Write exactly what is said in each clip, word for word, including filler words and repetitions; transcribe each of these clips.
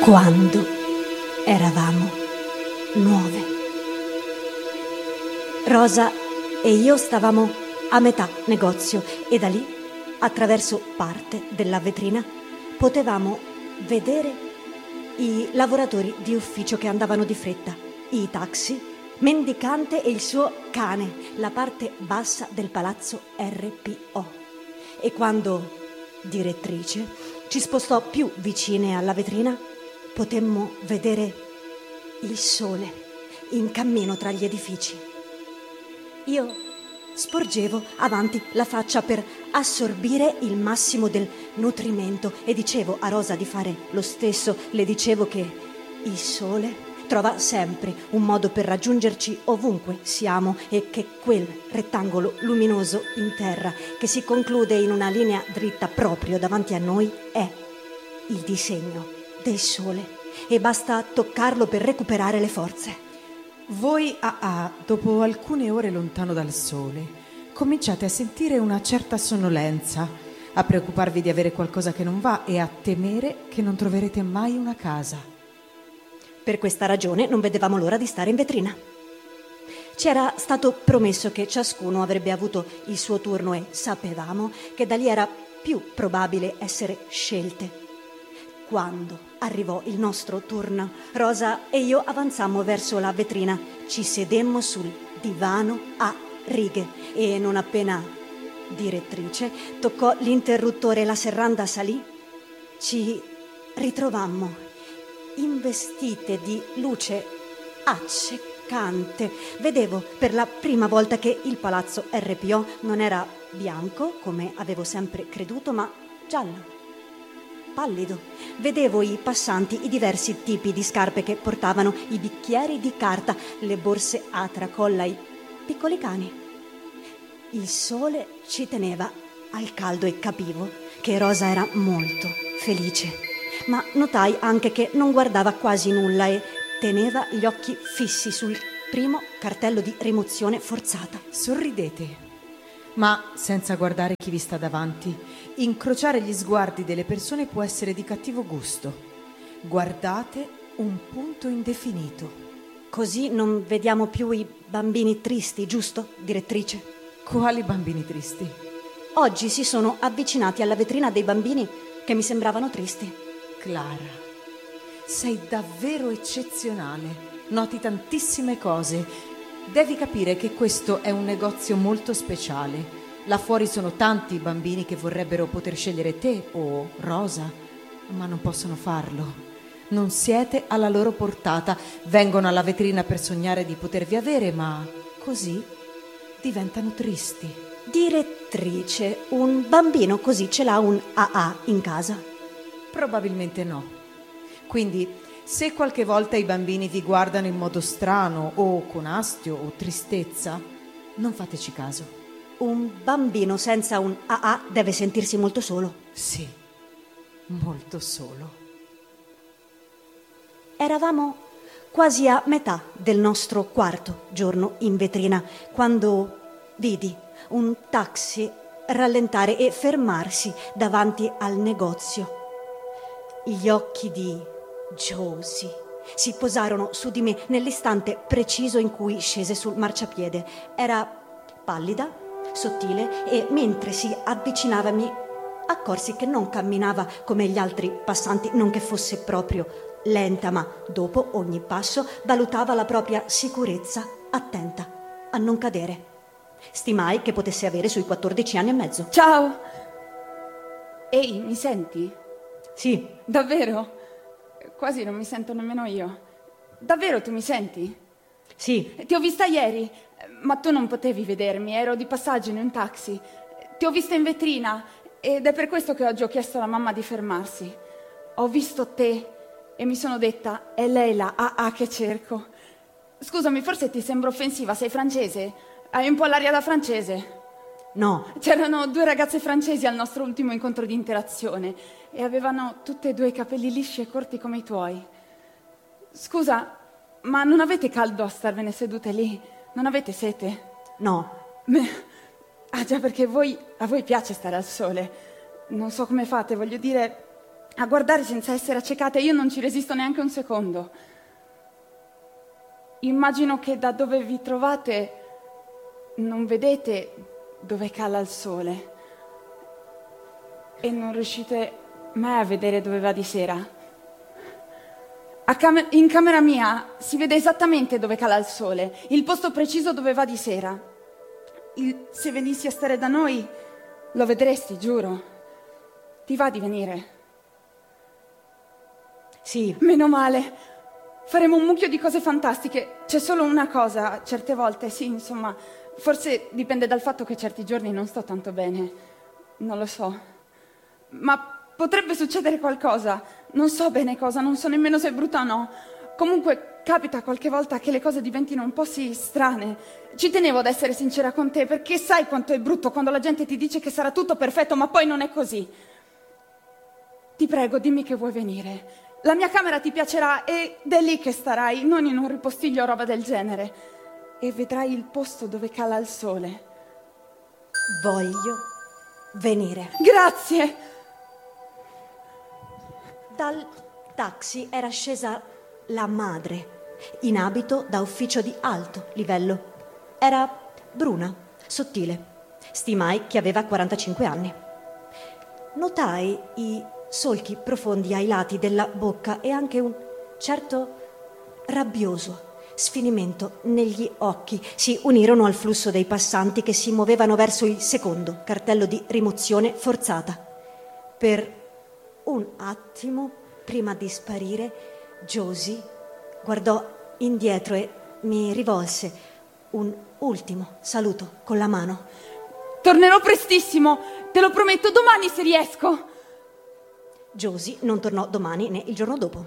quando eravamo nuove. Rosa e io stavamo a metà negozio e da lì, attraverso parte della vetrina, potevamo vedere i lavoratori di ufficio che andavano di fretta, i taxi, mendicante e il suo cane, la parte bassa del palazzo R P O. E quando, direttrice, ci spostò più vicine alla vetrina, potemmo vedere il sole in cammino tra gli edifici. Io sporgevo avanti la faccia per assorbire il massimo del nutrimento e dicevo a Rosa di fare lo stesso. Le dicevo che il sole trova sempre un modo per raggiungerci ovunque siamo e che quel rettangolo luminoso in terra che si conclude in una linea dritta proprio davanti a noi è il disegno del sole e basta toccarlo per recuperare le forze. Voi A A, dopo alcune ore lontano dal sole, cominciate a sentire una certa sonnolenza, a preoccuparvi di avere qualcosa che non va e a temere che non troverete mai una casa. Per questa ragione non vedevamo l'ora di stare in vetrina. C'era stato promesso che ciascuno avrebbe avuto il suo turno e sapevamo che da lì era più probabile essere scelte. Quando arrivò il nostro turno, Rosa e io avanzammo verso la vetrina, ci sedemmo sul divano a righe e non appena direttrice toccò l'interruttore e la serranda salì, ci ritrovammo investite di luce accecante. Vedevo per la prima volta che il palazzo R P O non era bianco, come avevo sempre creduto, ma giallo, pallido. Vedevo i passanti, i diversi tipi di scarpe che portavano, i bicchieri di carta, le borse a tracolla, i piccoli cani. Il sole ci teneva al caldo e capivo che Rosa era molto felice, ma notai anche che non guardava quasi nulla e teneva gli occhi fissi sul primo cartello di rimozione forzata. Sorridete, ma senza guardare chi vi sta davanti. Incrociare gli sguardi delle persone può essere di cattivo gusto. Guardate un punto indefinito. Così non vediamo più i bambini tristi, giusto, direttrice? Quali bambini tristi? Oggi si sono avvicinati alla vetrina dei bambini che mi sembravano tristi. Clara, sei davvero eccezionale. Noti tantissime cose. Devi capire che questo è un negozio molto speciale. Là fuori sono tanti i bambini che vorrebbero poter scegliere te o Rosa, ma non possono farlo. Non siete alla loro portata. Vengono alla vetrina per sognare di potervi avere, ma così diventano tristi. Direttrice, un bambino così ce l'ha un A A in casa? Probabilmente no. Quindi, se qualche volta i bambini vi guardano in modo strano o con astio o tristezza, non fateci caso. Un bambino senza un A A deve sentirsi molto solo. Sì, molto solo. Eravamo quasi a metà del nostro quarto giorno in vetrina quando vidi un taxi rallentare e fermarsi davanti al negozio. Gli occhi di Josie si posarono su di me nell'istante preciso in cui scese sul marciapiede. Era pallida, sottile e mentre si avvicinava mi accorsi che non camminava come gli altri passanti, non che fosse proprio lenta, ma dopo ogni passo valutava la propria sicurezza, attenta a non cadere. Stimai che potesse avere sui quattordici anni e mezzo. Ciao! Ehi, mi senti? Sì. Davvero? Quasi non mi sento nemmeno io. Davvero tu mi senti? Sì. Ti ho vista ieri, ma tu non potevi vedermi, ero di passaggio in un taxi. Ti ho vista in vetrina ed è per questo che oggi ho chiesto alla mamma di fermarsi. Ho visto te e mi sono detta, è lei la A A che cerco. Scusami, forse ti sembro offensiva, sei francese? Hai un po' l'aria da francese? No. C'erano due ragazze francesi al nostro ultimo incontro di interazione e avevano tutte e due i capelli lisci e corti come i tuoi. Scusa, ma non avete caldo a starvene sedute lì? Non avete sete? No. Beh, ah già, perché voi, a voi piace stare al sole. Non so come fate, voglio dire, a guardare senza essere accecate. Io non ci resisto neanche un secondo. Immagino che da dove vi trovate non vedete dove cala il sole e non riuscite mai a vedere dove va di sera. A cam- in camera mia si vede esattamente dove cala il sole, il posto preciso dove va di sera. Il, se venissi a stare da noi lo vedresti, giuro. Ti va di venire? Sì. Meno male. Faremo un mucchio di cose fantastiche. C'è solo una cosa, certe volte, sì, insomma, forse dipende dal fatto che certi giorni non sto tanto bene. Non lo so. Ma potrebbe succedere qualcosa. Non so bene cosa, non so nemmeno se è brutta o no. Comunque capita qualche volta che le cose diventino un po' sì strane. Ci tenevo ad essere sincera con te, perché sai quanto è brutto quando la gente ti dice che sarà tutto perfetto, ma poi non è così. Ti prego, dimmi che vuoi venire. La mia camera ti piacerà ed è lì che starai, non in un ripostiglio o roba del genere. E vedrai il posto dove cala il sole. Voglio venire. Grazie! Dal taxi era scesa la madre, in abito da ufficio di alto livello. Era bruna, sottile. Stimai che aveva quarantacinque anni. Notai i solchi profondi ai lati della bocca e anche un certo rabbioso sfinimento negli occhi. Si unirono al flusso dei passanti che si muovevano verso il secondo cartello di rimozione forzata. Per un attimo, prima di sparire, Josie guardò indietro e mi rivolse un ultimo saluto con la mano. Tornerò prestissimo, te lo prometto, domani se riesco. Josie non tornò domani né il giorno dopo.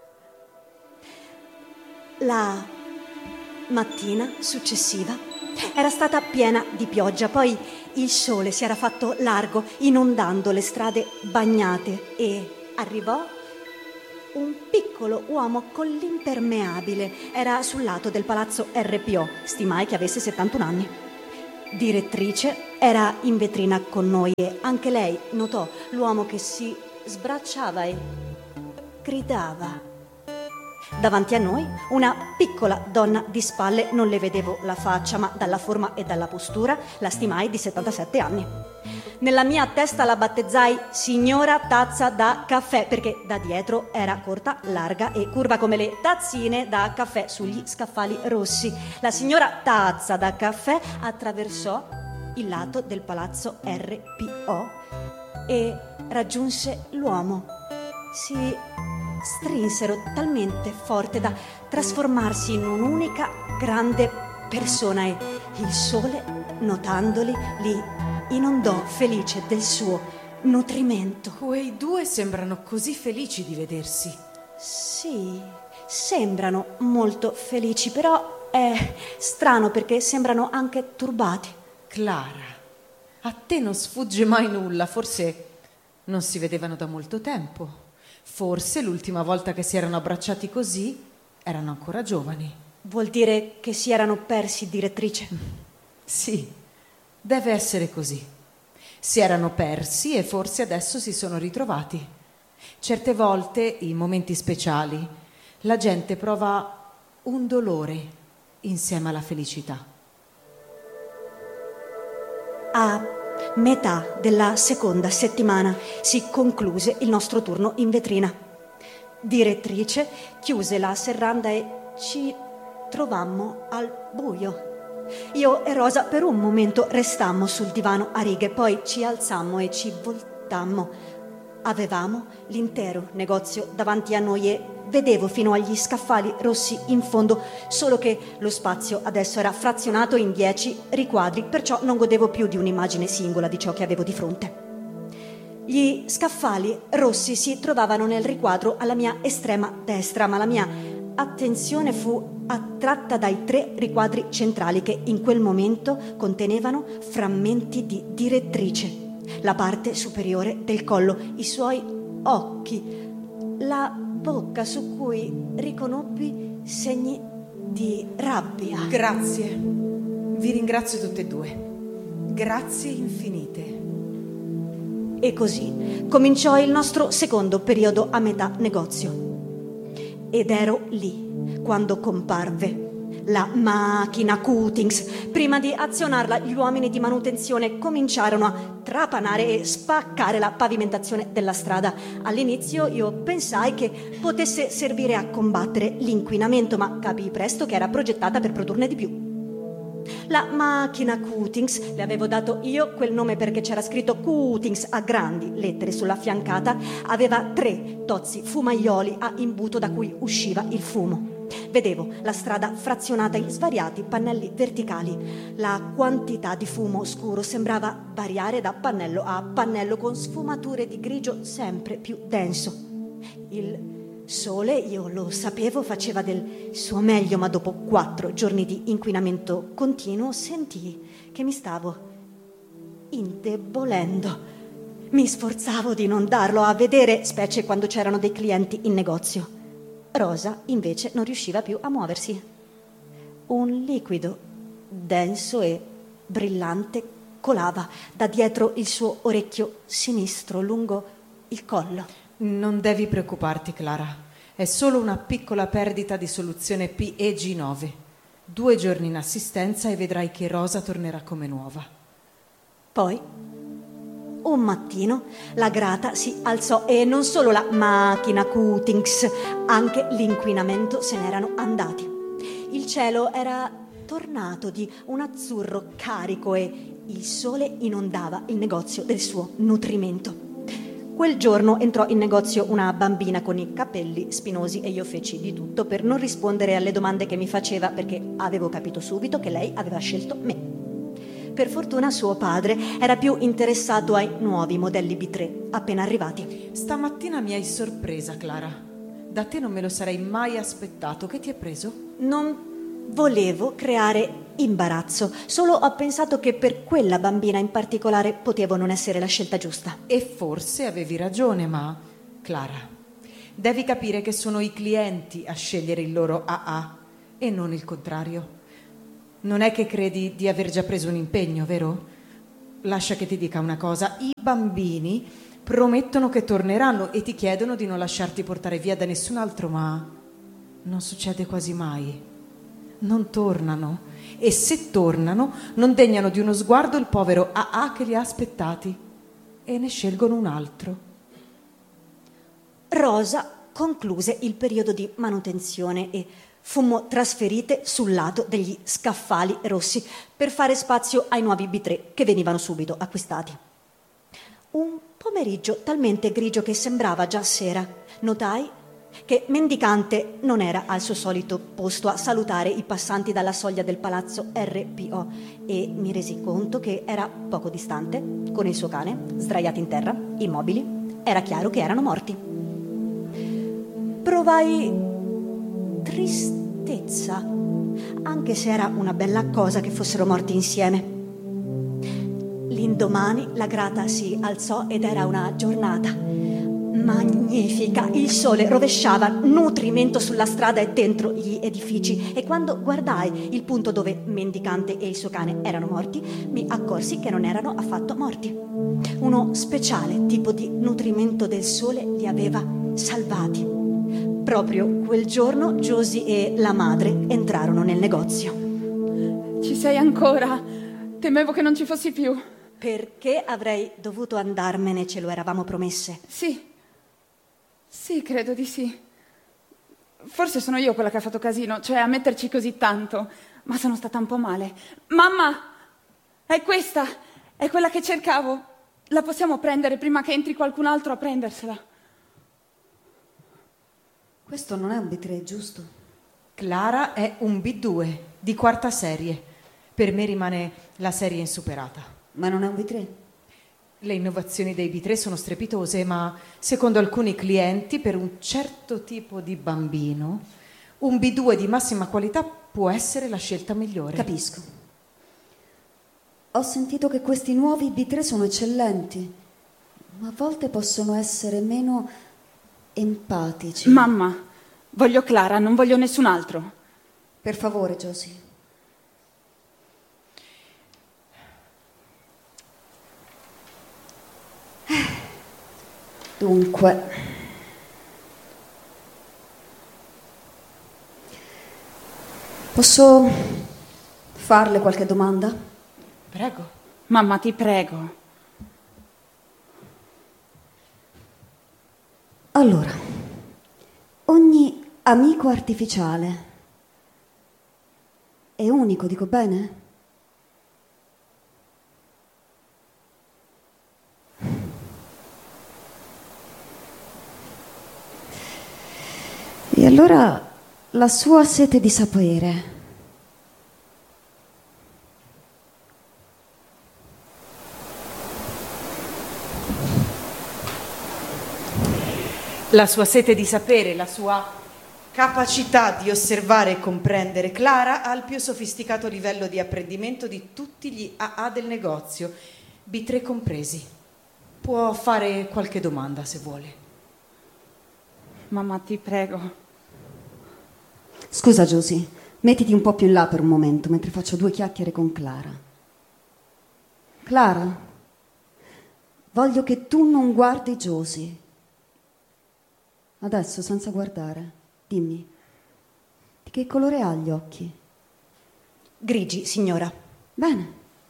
La mattina successiva era stata piena di pioggia, poi il sole si era fatto largo, inondando le strade bagnate, e arrivò un piccolo uomo con l'impermeabile. Era sul lato del palazzo R P O, stimai che avesse settantuno anni. Direttrice era in vetrina con noi e anche lei notò l'uomo che si sbracciava e gridava. Davanti a noi una piccola donna di spalle, non le vedevo la faccia, ma dalla forma e dalla postura la stimai di settantasette anni. Nella mia testa la battezzai signora tazza da caffè, perché da dietro era corta, larga e curva come le tazzine da caffè sugli scaffali rossi. La signora tazza da caffè attraversò il lato del palazzo R P O e raggiunse l'uomo. Si strinsero talmente forte da trasformarsi in un'unica grande persona e il sole, notandoli, li inondò felice del suo nutrimento. Quei due sembrano così felici di vedersi. Sì, sembrano molto felici, però è strano perché sembrano anche turbati. Clara, a te non sfugge mai nulla, forse non si vedevano da molto tempo. Forse l'ultima volta che si erano abbracciati così erano ancora giovani. Vuol dire che si erano persi, direttrice? Sì, deve essere così. Si erano persi e forse adesso si sono ritrovati. Certe volte, in momenti speciali, la gente prova un dolore insieme alla felicità. A metà della seconda settimana si concluse il nostro turno in vetrina. Direttrice chiuse la serranda e ci trovammo al buio. Io e Rosa per un momento restammo sul divano a righe, poi ci alzammo e ci voltammo. Avevamo l'intero negozio davanti a noi e vedevo fino agli scaffali rossi in fondo, solo che lo spazio adesso era frazionato in dieci riquadri, perciò non godevo più di un'immagine singola di ciò che avevo di fronte. Gli scaffali rossi si trovavano nel riquadro alla mia estrema destra, ma la mia attenzione fu attratta dai tre riquadri centrali che in quel momento contenevano frammenti di direttrice, la parte superiore del collo, i suoi occhi, la bocca su cui riconobbi segni di rabbia. Grazie, vi ringrazio tutte e due. Grazie infinite. E così cominciò il nostro secondo periodo a metà negozio. Ed ero lì quando comparve la macchina Cuttings. Prima di azionarla, gli uomini di manutenzione cominciarono a trapanare e spaccare la pavimentazione della strada. All'inizio io pensai che potesse servire a combattere l'inquinamento, ma capii presto che era progettata per produrne di più. La macchina Cuttings, le avevo dato io quel nome perché c'era scritto Cuttings a grandi lettere sulla fiancata, aveva tre tozzi fumaioli a imbuto da cui usciva il fumo. Vedevo la strada frazionata in svariati pannelli verticali. La quantità di fumo scuro sembrava variare da pannello a pannello con sfumature di grigio sempre più denso. Il sole, io lo sapevo, faceva del suo meglio, ma dopo quattro giorni di inquinamento continuo sentii che mi stavo indebolendo. Mi sforzavo di non darlo a vedere, specie quando c'erano dei clienti in negozio. Rosa invece non riusciva più a muoversi. Un liquido denso e brillante colava da dietro il suo orecchio sinistro lungo il collo. Non devi preoccuparti, Clara. È solo una piccola perdita di soluzione P E G nove. Due giorni in assistenza e vedrai che Rosa tornerà come nuova. Poi, un mattino, la grata si alzò e non solo la macchina Cuttings, anche l'inquinamento se n'erano andati. Il cielo era tornato di un azzurro carico e il sole inondava il negozio del suo nutrimento. Quel giorno entrò in negozio una bambina con i capelli spinosi e io feci di tutto per non rispondere alle domande che mi faceva, perché avevo capito subito che lei aveva scelto me. Per fortuna suo padre era più interessato ai nuovi modelli B tre appena arrivati. Stamattina mi hai sorpresa, Clara. Da te non me lo sarei mai aspettato. Che ti è preso? Non volevo creare imbarazzo, solo ho pensato che per quella bambina in particolare potevo non essere la scelta giusta. E forse avevi ragione, ma Clara, devi capire che sono i clienti a scegliere il loro A A e non il contrario. Non è che credi di aver già preso un impegno, vero? Lascia che ti dica una cosa: i bambini promettono che torneranno e ti chiedono di non lasciarti portare via da nessun altro, ma non succede quasi mai. Non tornano, e se tornano non degnano di uno sguardo il povero A A che li ha aspettati e ne scelgono un altro. Rosa concluse il periodo di manutenzione e fummo trasferite sul lato degli scaffali rossi per fare spazio ai nuovi B tre che venivano subito acquistati. Un pomeriggio talmente grigio che sembrava già sera, notai che Mendicante non era al suo solito posto a salutare i passanti dalla soglia del palazzo R P O e mi resi conto che era poco distante, con il suo cane, sdraiati in terra, immobili. Era chiaro che erano morti. Provai tristezza, anche se era una bella cosa che fossero morti insieme. L'indomani la grata si alzò ed era una giornata magnifica. Il sole rovesciava nutrimento sulla strada e dentro gli edifici, e quando guardai il punto dove Mendicante e il suo cane erano morti, mi accorsi che non erano affatto morti. Uno speciale tipo di nutrimento del sole li aveva salvati. Proprio quel giorno Josie e la madre entrarono nel negozio. Ci sei ancora? Temevo che non ci fossi più. Perché avrei dovuto andarmene, ce lo eravamo promesse. Sì. Sì, credo di sì. Forse sono io quella che ha fatto casino, cioè a metterci così tanto, ma sono stata un po' male. Mamma, è questa, è quella che cercavo. La possiamo prendere prima che entri qualcun altro a prendersela. Questo non è un B tre, giusto? Clara è un B due di quarta serie. Per me rimane la serie insuperata. Ma non è un B tre? Le innovazioni dei B tre sono strepitose, ma secondo alcuni clienti, per un certo tipo di bambino, un B due di massima qualità può essere la scelta migliore. Capisco. Ho sentito che questi nuovi B tre sono eccellenti, ma a volte possono essere meno empatici. Mamma, voglio Clara, non voglio nessun altro. Per favore, Josie. Dunque, posso farle qualche domanda? Prego. Mamma, ti prego. Allora, ogni amico artificiale è unico, dico bene? E allora la sua sete di sapere La sua sete di sapere, la sua capacità di osservare e comprendere Clara ha il più sofisticato livello di apprendimento di tutti gli A A del negozio, B tre compresi. Può fare qualche domanda se vuole. Mamma, ti prego. Scusa Josie, mettiti un po' più in là per un momento mentre faccio due chiacchiere con Clara. Clara, voglio che tu non guardi Josie. Adesso, senza guardare, dimmi, di che colore ha gli occhi? Grigi, signora. Bene.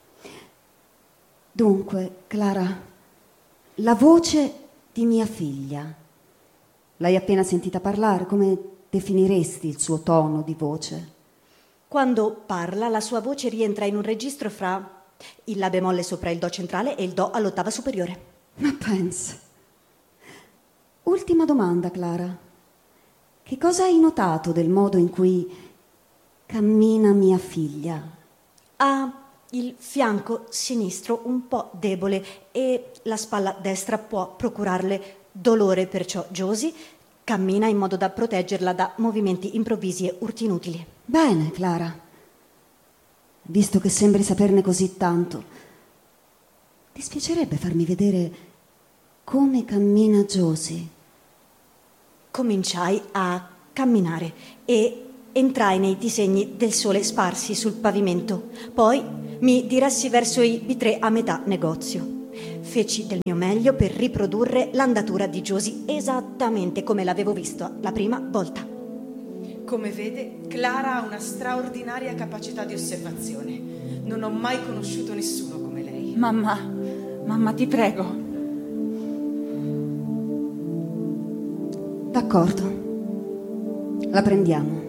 Dunque, Clara, la voce di mia figlia. L'hai appena sentita parlare? Come definiresti il suo tono di voce? Quando parla, la sua voce rientra in un registro fra il La bemolle sopra il Do centrale e il Do all'ottava superiore. Ma pensa. Ultima domanda, Clara. Che cosa hai notato del modo in cui cammina mia figlia? Ha il fianco sinistro un po' debole e la spalla destra può procurarle dolore, perciò Josie cammina in modo da proteggerla da movimenti improvvisi e urti inutili. Bene, Clara. Visto che sembri saperne così tanto, ti spiacerebbe farmi vedere come cammina Josie? Cominciai a camminare e entrai nei disegni del sole sparsi sul pavimento. Poi mi diressi verso i B tre a metà negozio. Feci del mio meglio per riprodurre l'andatura di Josie esattamente come l'avevo visto la prima volta. Come vede, Clara ha una straordinaria capacità di osservazione. Non ho mai conosciuto nessuno come lei. Mamma, mamma, ti prego. D'accordo. La prendiamo.